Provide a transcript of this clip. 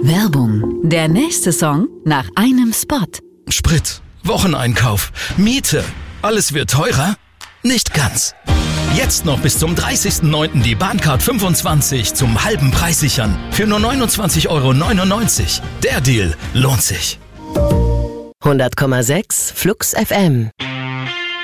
Werbung. Der nächste Song nach einem Spot. Sprit, Wocheneinkauf, Miete. Alles wird teurer? Nicht ganz. Jetzt noch bis zum 30.09. die Bahncard 25 zum halben Preis sichern. Für nur 29,99 €. Der Deal lohnt sich. 100,6 Flux FM.